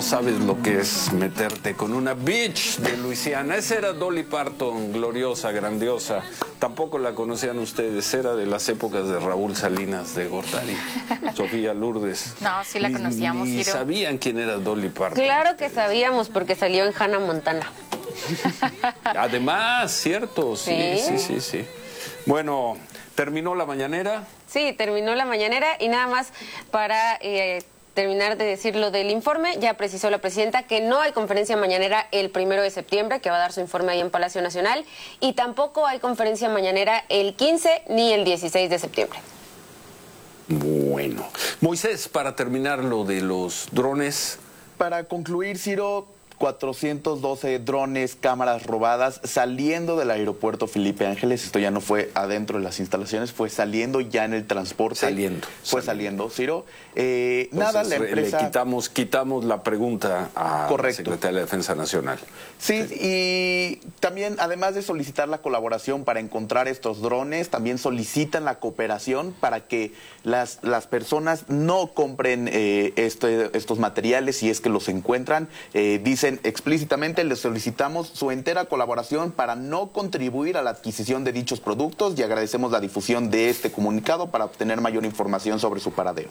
no sabes lo que es meterte con una bitch de Luisiana. Esa era Dolly Parton, gloriosa, grandiosa. Tampoco la conocían ustedes, era de las épocas de Raúl Salinas de Gortari, Sofía Lourdes. No, sí la conocíamos, ni Ciro. sabían quién era Dolly Parton. Claro que sabíamos, porque salió en Hannah Montana. Además, cierto, sí. Bueno, ¿terminó la mañanera? Sí, terminó la mañanera y nada más para terminar de decir lo del informe, ya precisó la presidenta que no hay conferencia mañanera el 1 de septiembre, que va a dar su informe ahí en Palacio Nacional, y tampoco hay conferencia mañanera el 15 ni el 16 de septiembre. Bueno. Moisés, para terminar lo de los drones. Para concluir, Ciro, 412 drones, cámaras robadas saliendo del aeropuerto Felipe Ángeles. Esto ya no fue adentro de las instalaciones, fue saliendo ya en el transporte. Fue saliendo, Ciro. Nada, la empresa... Le quitamos la pregunta a la Secretaría de Defensa Nacional. Sí, y también, además de solicitar la colaboración para encontrar estos drones, también solicitan la cooperación para que las personas no compren estos materiales si es que los encuentran. Dicen explícitamente, les solicitamos su entera colaboración para no contribuir a la adquisición de dichos productos y agradecemos la difusión de este comunicado para obtener mayor información sobre su paradero.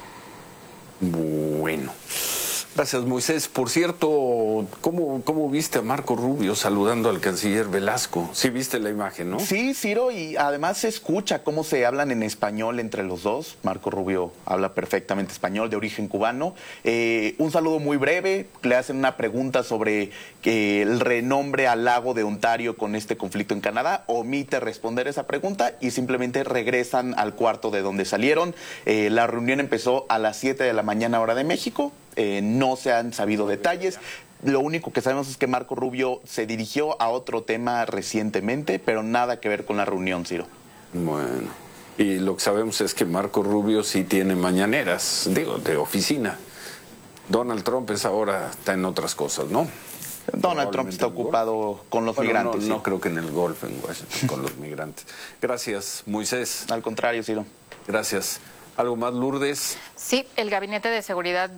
Bueno. Gracias, Moisés. Por cierto, ¿cómo viste a Marco Rubio saludando al canciller Velasco? Sí viste la imagen, ¿no? Sí, Ciro, y además se escucha cómo se hablan en español entre los dos. Marco Rubio habla perfectamente español, de origen cubano. Un saludo muy breve, le hacen una pregunta sobre el renombre al lago de Ontario con este conflicto en Canadá. Omite responder esa pregunta y simplemente regresan al cuarto de donde salieron. La reunión empezó a las 7 de la mañana, hora de México. No se han sabido detalles. Lo único que sabemos es que Marco Rubio se dirigió a otro tema recientemente, pero nada que ver con la reunión, Ciro. Bueno, y lo que sabemos es que Marco Rubio sí tiene mañaneras, digo, de oficina. Donald Trump está en otras cosas, ¿no? Donald Trump está ocupado con los migrantes. No creo que en el Golfo, en Washington, con los migrantes. Gracias, Moisés. Al contrario, Ciro. Gracias. ¿Algo más, Lourdes? Sí, el Gabinete de Seguridad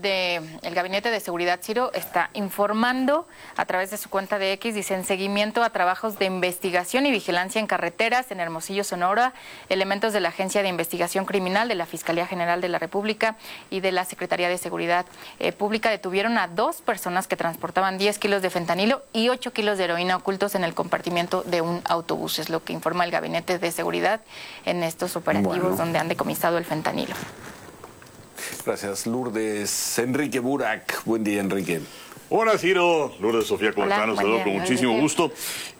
Ciro está informando a través de su cuenta de X, dice, en seguimiento a trabajos de investigación y vigilancia en carreteras en Hermosillo, Sonora, elementos de la Agencia de Investigación Criminal de la Fiscalía General de la República y de la Secretaría de Seguridad Pública detuvieron a 2 personas que transportaban 10 kilos de fentanilo y 8 kilos de heroína ocultos en el compartimiento de un autobús. Es lo que informa el Gabinete de Seguridad en estos operativos donde han decomisado el fentanilo. Gracias, Lourdes. Enrique Burak. Buen día, Enrique. Hola, Ciro. Lourdes, Sofía, ¿cómo están? Los saludo con muchísimo gusto.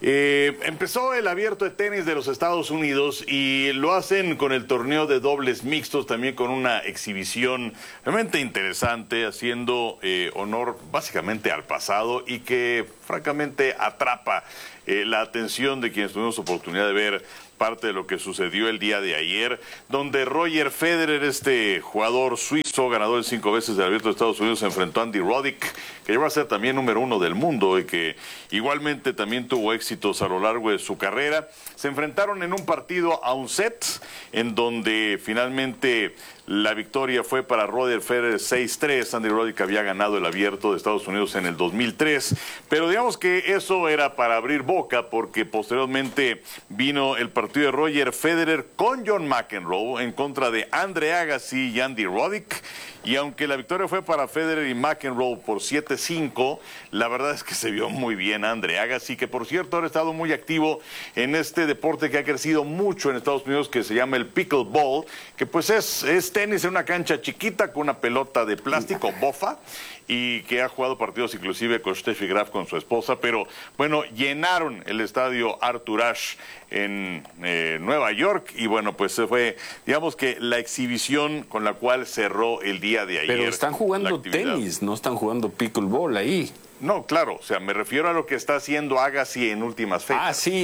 Empezó el Abierto de Tenis de los Estados Unidos y lo hacen con el torneo de dobles mixtos, también con una exhibición realmente interesante, haciendo honor básicamente al pasado y que francamente atrapa la atención de quienes tuvimos oportunidad de ver parte de lo que sucedió el día de ayer, donde Roger Federer, este jugador suizo, ganador de 5 veces del Abierto de Estados Unidos, se enfrentó a Andy Roddick, que llegó a ser también número 1 del mundo y que igualmente también tuvo éxitos a lo largo de su carrera. Se enfrentaron en un partido a un set, en donde finalmente la victoria fue para Roger Federer 6-3. Andy Roddick había ganado el Abierto de Estados Unidos en el 2003, pero digamos que eso era para abrir boca, porque posteriormente vino el partido de Roger Federer con John McEnroe en contra de Andre Agassi y Andy Roddick. Y aunque la victoria fue para Federer y McEnroe por 7-5, la verdad es que se vio muy bien Andre Agassi, que por cierto ha estado muy activo en este deporte que ha crecido mucho en Estados Unidos, que se llama el pickleball, que pues es tenis en una cancha chiquita con una pelota de plástico bofa, y que ha jugado partidos inclusive con Steffi Graf, con su esposa, pero bueno, llenaron el estadio Arthur Ashe en Nueva York, y bueno, pues se fue, digamos que la exhibición con la cual cerró el día de ayer. Pero están jugando tenis, no están jugando pickleball ahí. No, claro, o sea, me refiero a lo que está haciendo Agassi en últimas fechas. Ah, sí,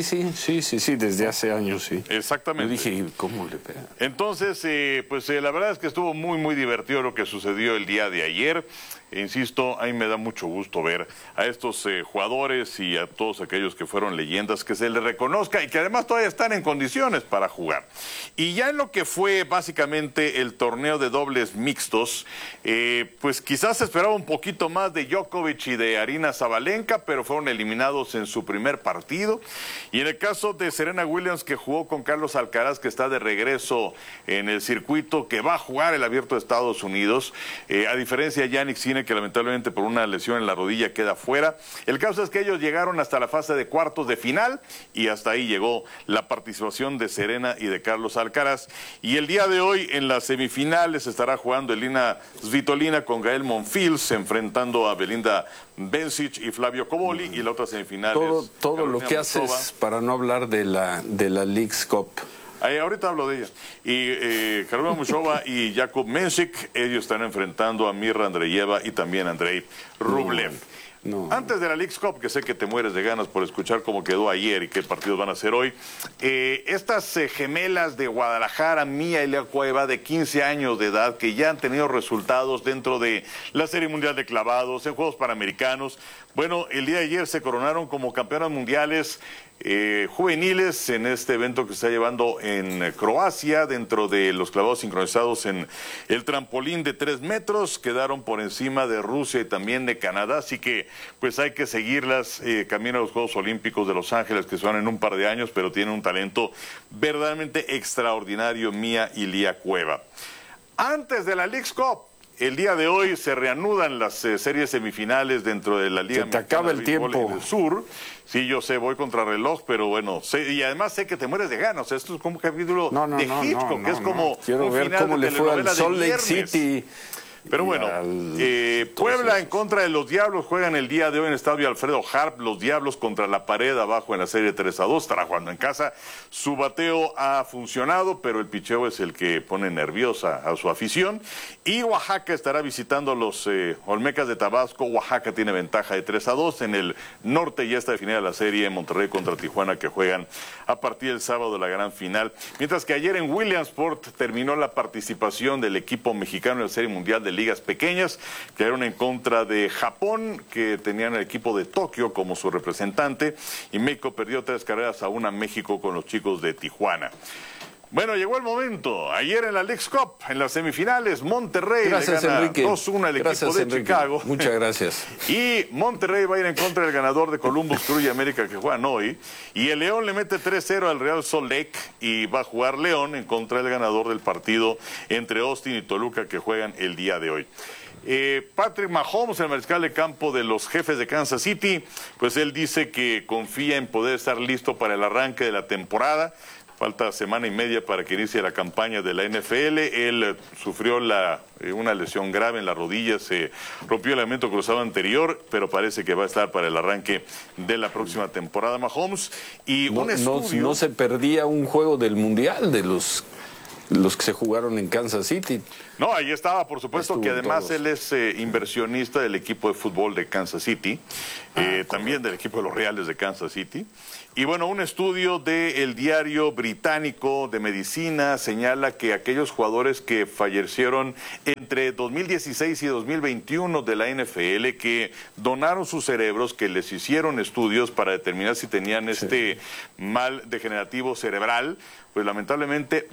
desde hace años, sí. Exactamente. Yo dije, ¿cómo le pega? Entonces, la verdad es que estuvo muy, muy divertido lo que sucedió el día de ayer. Insisto, a mí me da mucho gusto ver a estos jugadores y a todos aquellos que fueron leyendas, que se les reconozca y que además todavía están en condiciones para jugar. Y ya en lo que fue básicamente el torneo de dobles mixtos, pues quizás se esperaba un poquito más de Djokovic y de Aryna Sabalenka, pero fueron eliminados en su primer partido. Y en el caso de Serena Williams, que jugó con Carlos Alcaraz, que está de regreso en el circuito, que va a jugar el Abierto de Estados Unidos, a diferencia de Jannik Sinner, que lamentablemente por una lesión en la rodilla queda fuera. El caso es que ellos llegaron hasta la fase de cuartos de final y hasta ahí llegó la participación de Serena y de Carlos Alcaraz. Y el día de hoy en las semifinales estará jugando Elina Svitolina con Gael Monfils, enfrentando a Belinda Bencic y Flavio Cobolli, y la otra semifinal es todo lo Carolina que Muchova. haces para no hablar de la Leagues Cup. Ahorita hablo de ella. Y Carolina Muchova y Jakub Mensik, ellos están enfrentando a Mirra Andreeva y también a Andrei Rublev. No. Antes de la Leagues Cup, que sé que te mueres de ganas por escuchar cómo quedó ayer y qué partidos van a hacer hoy, estas gemelas de Guadalajara, Mía y Lea Cueva, de 15 años de edad, que ya han tenido resultados dentro de la Serie Mundial de Clavados, en Juegos Panamericanos. Bueno, el día de ayer se coronaron como campeonas mundiales juveniles en este evento que se está llevando en Croacia, dentro de los clavados sincronizados en el trampolín de 3 metros. Quedaron por encima de Rusia y también de Canadá, así que pues hay que seguirlas camino a los Juegos Olímpicos de Los Ángeles, que se van en un par de años, pero tienen un talento verdaderamente extraordinario, Mía y Lea Cueva. Antes de la Leagues Cup, el día de hoy se reanudan las series semifinales dentro de la Liga Se te acaba el tiempo del Sur. Sí, yo sé, voy contra reloj, pero bueno, y además sé que te mueres de ganas. Esto es como un capítulo de Hitchcock, que es como quiero ver cómo le fue al Salt Lake City. Pero bueno, Puebla en contra de los Diablos juegan el día de hoy en el estadio Alfredo Harp. Los Diablos contra la pared abajo en la serie 3-2. Estará jugando en casa. Su bateo ha funcionado, pero el picheo es el que pone nerviosa a su afición. Y Oaxaca estará visitando a los Olmecas de Tabasco. Oaxaca tiene ventaja de 3-2. En el norte ya está definida la serie Monterrey contra Tijuana, que juegan a partir del sábado de la gran final. Mientras que ayer en Williamsport terminó la participación del equipo mexicano en la Serie Mundial de Ligas Pequeñas, que eran en contra de Japón, que tenían el equipo de Tokio como su representante, y México perdió 3-1 a México con los chicos de Tijuana. Bueno, llegó el momento. Ayer en la Leagues Cup, en las semifinales, Monterrey le gana 2-1 al equipo de Chicago. Muchas gracias. Y Monterrey va a ir en contra del ganador de Columbus Crew y América, que juegan hoy. Y el León le mete 3-0 al Real Salt Lake, y va a jugar León en contra del ganador del partido entre Austin y Toluca, que juegan el día de hoy. Patrick Mahomes, el mariscal de campo de los Jefes de Kansas City, pues él dice que confía en poder estar listo para el arranque de la temporada. Falta semana y media para que inicie la campaña de la NFL. Él sufrió una lesión grave en la rodilla, se rompió el ligamento cruzado anterior, pero parece que va a estar para el arranque de la próxima temporada Mahomes. Y no se perdía un juego del Mundial de los que se jugaron en Kansas City. No, ahí estaba, por supuesto, que además él es inversionista del equipo de fútbol de Kansas City, también del equipo de los Reales de Kansas City. Y bueno, un estudio del diario británico de medicina señala que aquellos jugadores que fallecieron entre 2016 y 2021 de la NFL, que donaron sus cerebros, que les hicieron estudios para determinar si tenían este mal degenerativo cerebral, pues lamentablemente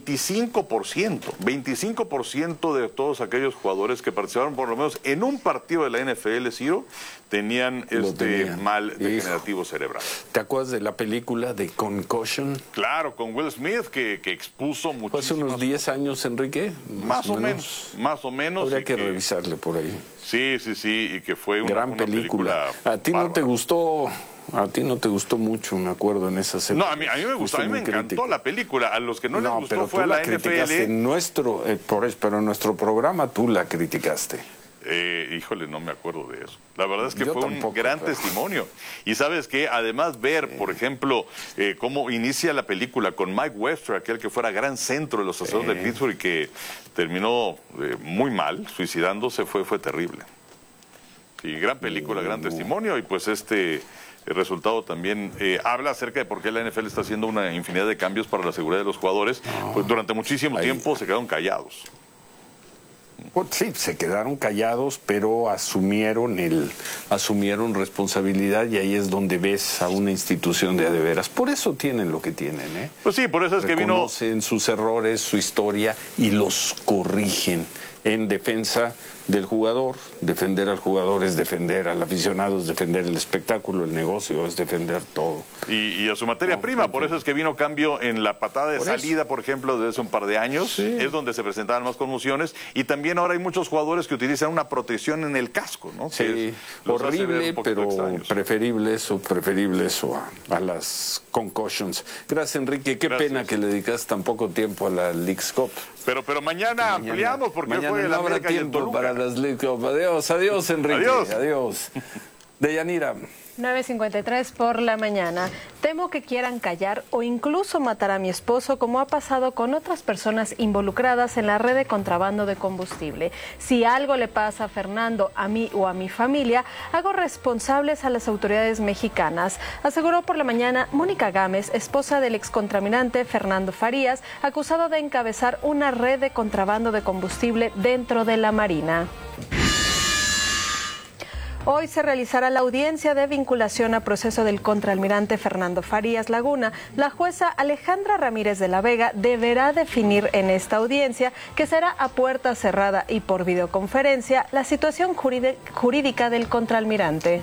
25% de todos aquellos jugadores que participaron por lo menos en un partido de la NFL, Ciro, tenían mal degenerativo cerebral. ¿Te acuerdas de la película de Concussion? Claro, con Will Smith, que expuso muchísimo. ¿Fue hace unos 10 años, Enrique? Más o menos. Habría que revisarle por ahí. Sí, y que fue una gran película. ¿A ti no te gustó? A ti no te gustó mucho, me acuerdo, en esa serie. No, a mí me gustó, a mí me encantó la película. A los que no les gustó fue a la NFL. Pero en nuestro programa tú la criticaste. Híjole, no me acuerdo de eso. La verdad es que fue un gran testimonio. Y sabes que además ver, por ejemplo, cómo inicia la película con Mike Webster, aquel que fuera gran centro de los Aceros de Pittsburgh y que terminó muy mal, suicidándose, fue terrible. Sí, gran película, gran testimonio y pues el resultado también habla acerca de por qué la NFL está haciendo una infinidad de cambios para la seguridad de los jugadores. Pues durante muchísimo tiempo se quedaron callados. Pues sí, se quedaron callados, pero asumieron responsabilidad y ahí es donde ves a una institución de veras. Por eso tienen lo que tienen, ¿eh? Pues sí, por eso es que vino... Reconocen sus errores, su historia y los corrigen en defensa del jugador. Defender al jugador es defender al aficionado, es defender el espectáculo, el negocio, es defender todo. Y a su materia prima, por eso es que vino cambio en la patada de salida, por ejemplo, desde hace un par de años, sí. Es donde se presentaban más conmociones, y también ahora hay muchos jugadores que utilizan una protección en el casco, ¿no? Sí, horrible, pero extraños. preferible eso a las concussions. Gracias, Enrique, qué pena que le dedicas tan poco tiempo a la Leagues Cup. Pero mañana ampliamos, porque mañana fue no habrá tiempo para las Leagues Cup. Adiós, Enrique. Adiós. Deyanira. 9:53 por la mañana. Temo que quieran callar o incluso matar a mi esposo, como ha pasado con otras personas involucradas en la red de contrabando de combustible. Si algo le pasa a Fernando, a mí o a mi familia, hago responsables a las autoridades mexicanas, aseguró por la mañana Mónica Gámez, esposa del excontramirante Fernando Farías, acusado de encabezar una red de contrabando de combustible dentro de la Marina. Hoy se realizará la audiencia de vinculación a proceso del contraalmirante Fernando Farías Laguna. La jueza Alejandra Ramírez de la Vega deberá definir en esta audiencia, que será a puerta cerrada y por videoconferencia, la situación jurídica del contraalmirante.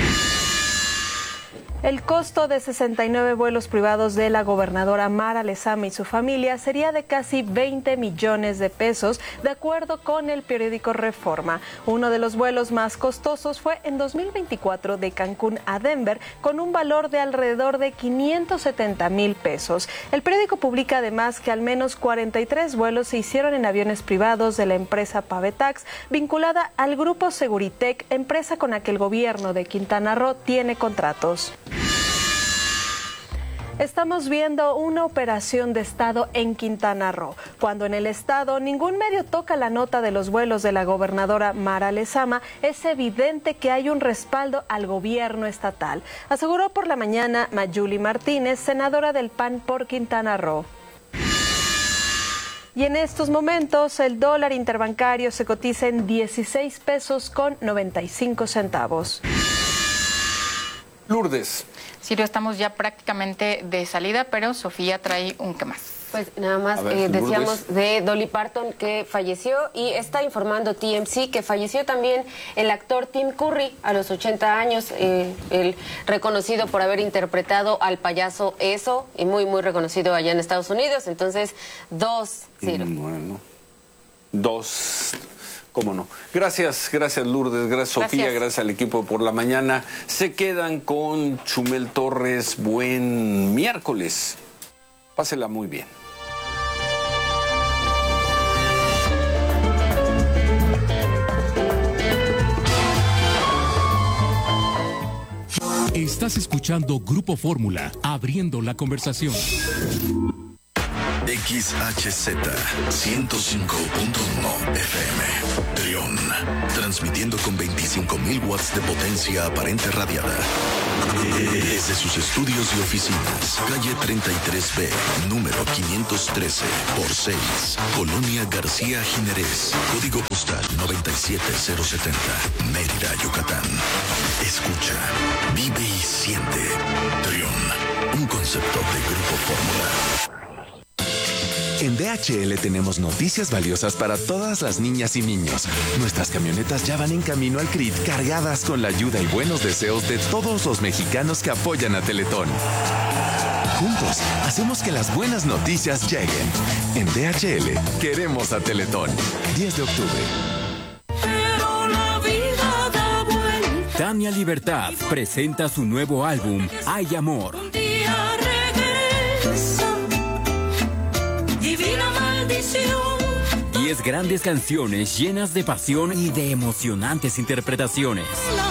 El costo de 69 vuelos privados de la gobernadora Mara Lezama y su familia sería de casi 20 millones de pesos, de acuerdo con el periódico Reforma. Uno de los vuelos más costosos fue en 2024 de Cancún a Denver, con un valor de alrededor de 570,000 pesos. El periódico publica además que al menos 43 vuelos se hicieron en aviones privados de la empresa Pavetax, vinculada al grupo Seguritech, empresa con la que el gobierno de Quintana Roo tiene contratos. Estamos viendo una operación de Estado en Quintana Roo. Cuando en el Estado ningún medio toca la nota de los vuelos de la gobernadora Mara Lezama, es evidente que hay un respaldo al gobierno estatal, aseguró por la mañana Mayuli Martínez, senadora del PAN por Quintana Roo. Y en estos momentos el dólar interbancario se cotiza en 16 pesos con 95 centavos. Lourdes. Sirio, estamos ya prácticamente de salida, pero Sofía trae un qué más. Pues nada más decíamos de Dolly Parton, que falleció, y está informando TMZ que falleció también el actor Tim Curry a los 80 años, el reconocido por haber interpretado al payaso Eso, y muy reconocido allá en Estados Unidos. Entonces, Ciro. Bueno, ¿cómo no? Gracias Lourdes, gracias Sofía, gracias al equipo por la mañana. Se quedan con Chumel Torres. Buen miércoles. Pásela muy bien. Estás escuchando Grupo Fórmula, abriendo la conversación. XHZ 105.1 FM Trión, transmitiendo con 25,000 watts de potencia aparente radiada desde sus estudios y oficinas, calle 33B, número 513 por 6, Colonia García Jiménez, código postal 97070, Mérida, Yucatán. Escucha, vive y siente. Trión, un concepto de Grupo Fórmula. En DHL tenemos noticias valiosas para todas las niñas y niños. Nuestras camionetas ya van en camino al CRIT, cargadas con la ayuda y buenos deseos de todos los mexicanos que apoyan a Teletón. Juntos, hacemos que las buenas noticias lleguen. En DHL, queremos a Teletón. 10 de octubre. Pero la vida da vuelta. Tania Libertad presenta su nuevo álbum, Hay Amor. Un día regresa. Divina maldición. 10 grandes canciones llenas de pasión y de emocionantes interpretaciones.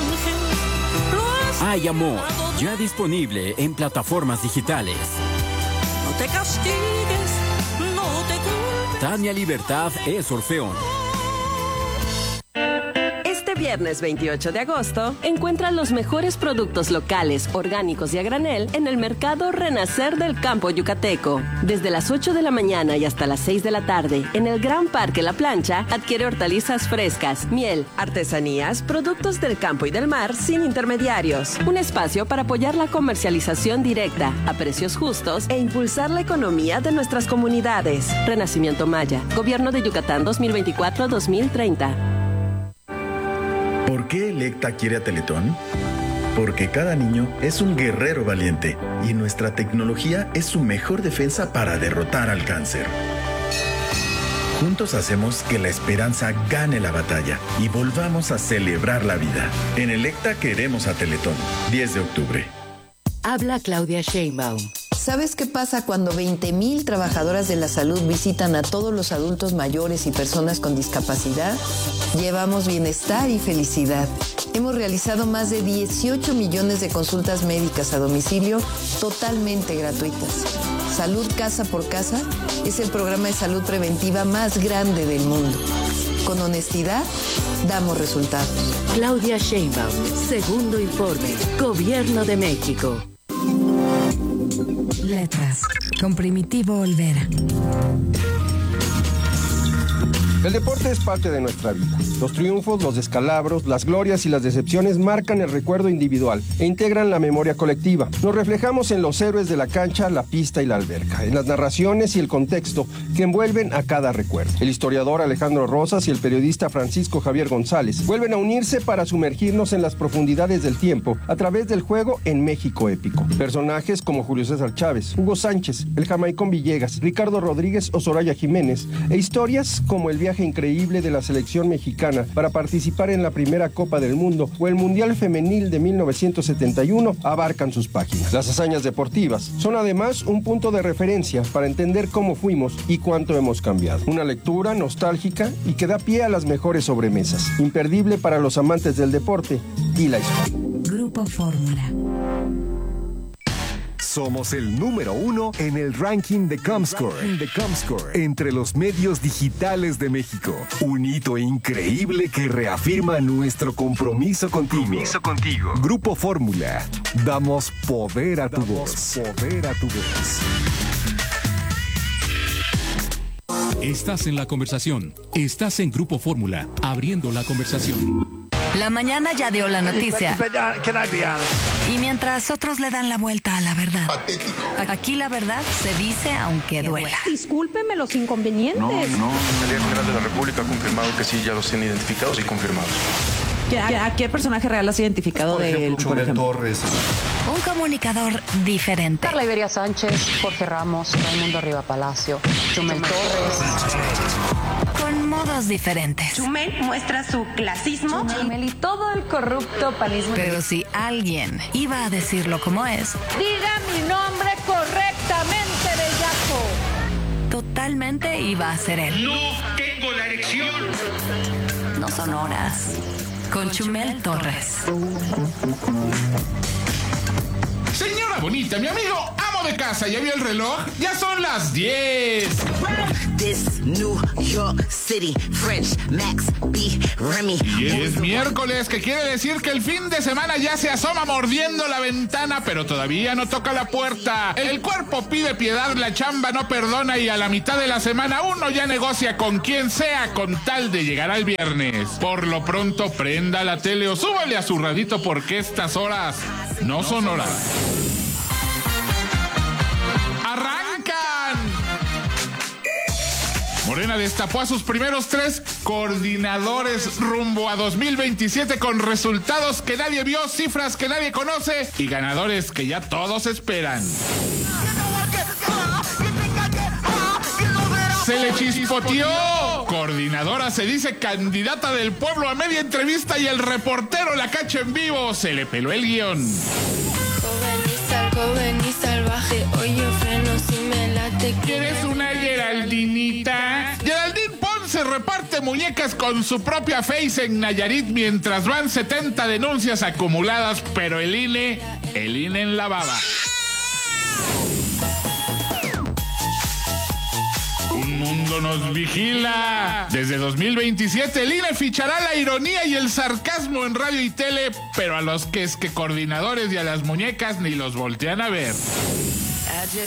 Hay Amor, ya disponible en plataformas digitales. No te castigues, no te culpes. Tania Libertad es Orfeón. Este Este viernes 28 de agosto, encuentra los mejores productos locales, orgánicos y a granel en el mercado Renacer del Campo Yucateco. Desde las 8 de la mañana y hasta las 6 de la tarde, en el Gran Parque La Plancha, adquiere hortalizas frescas, miel, artesanías, productos del campo y del mar sin intermediarios. Un espacio para apoyar la comercialización directa, a precios justos e impulsar la economía de nuestras comunidades. Renacimiento Maya, Gobierno de Yucatán 2024-2030. ¿Por qué Electa quiere a Teletón? Porque cada niño es un guerrero valiente y nuestra tecnología es su mejor defensa para derrotar al cáncer. Juntos hacemos que la esperanza gane la batalla y volvamos a celebrar la vida. En Electa queremos a Teletón. 10 de octubre. Habla Claudia Sheinbaum. ¿Sabes qué pasa cuando 20,000 trabajadoras de la salud visitan a todos los adultos mayores y personas con discapacidad? Llevamos bienestar y felicidad. Hemos realizado más de 18 millones de consultas médicas a domicilio totalmente gratuitas. Salud Casa por Casa es el programa de salud preventiva más grande del mundo. Con honestidad, damos resultados. Claudia Sheinbaum, segundo informe, Gobierno de México. Letras, con Primitivo Olvera. El deporte es parte de nuestra vida. Los triunfos, los descalabros, las glorias y las decepciones marcan el recuerdo individual e integran la memoria colectiva. Nos reflejamos en los héroes de la cancha, la pista y la alberca, en las narraciones y el contexto que envuelven a cada recuerdo. El historiador Alejandro Rosas y el periodista Francisco Javier González vuelven a unirse para sumergirnos en las profundidades del tiempo a través del juego en México épico. Personajes como Julio César Chávez, Hugo Sánchez, el Jamaicón Villegas, Ricardo Rodríguez o Soraya Jiménez, e historias como el viaje increíble de la selección mexicana para participar en la primera Copa del Mundo o el Mundial Femenil de 1971 abarcan sus páginas. Las hazañas deportivas son además un punto de referencia para entender cómo fuimos y cuánto hemos cambiado. Una lectura nostálgica y que da pie a las mejores sobremesas, imperdible para los amantes del deporte y la historia. Grupo Fórmula. Somos el número 1 en el ranking de Comscore entre los medios digitales de México. Un hito increíble que reafirma nuestro compromiso contigo. Grupo Fórmula. Damos poder a tu voz. Estás en la conversación. Estás en Grupo Fórmula, abriendo la conversación. La mañana ya dio la noticia. Y mientras otros le dan la vuelta a la verdad, aquí la verdad se dice aunque duela. Discúlpeme los inconvenientes. No, el Gobierno General de la República ha confirmado que sí, ya los tienen identificados y confirmados. ¿A qué personaje real has identificado de él? Chumel Torres. Un comunicador diferente. Carla Iberia Sánchez, Jorge Ramos, Raimundo Riva Palacio, Chumel Torres. Con modos diferentes. Chumel muestra su clasismo. Chumel y todo el corrupto panismo. Pero si alguien iba a decirlo como es, diga mi nombre correctamente, bellaco. Totalmente iba a ser él. No tengo la erección. No son horas. Con Chumel Torres. Señora bonita, mi amigo amo de casa, ¿ya vio el reloj? Ya son las 10. This New York City, French, Max, B, Remy. Y es miércoles, que quiere decir que el fin de semana ya se asoma mordiendo la ventana, pero todavía no toca la puerta. El cuerpo pide piedad, la chamba no perdona y a la mitad de la semana uno ya negocia con quien sea con tal de llegar al viernes. Por lo pronto, prenda la tele o súbale a su radito porque estas horas no son horas. ¡Arrancan! Morena destapó a sus primeros 3 coordinadores rumbo a 2027 con resultados que nadie vio, cifras que nadie conoce y ganadores que ya todos esperan. Se le chispoteó. Coordinadora se dice candidata del pueblo a media entrevista y el reportero la cacha en vivo. Se le peló el guión. Joven y salvaje, hoy yo freno si me late. ¿Quieres una Geraldinita? Geraldine Ponce reparte muñecas con su propia face en Nayarit mientras van 70 denuncias acumuladas, pero el INE en la baba. Un mundo nos vigila. Desde 2027 el INE fichará la ironía y el sarcasmo en radio y tele, pero a los que coordinadores y a las muñecas ni los voltean a ver.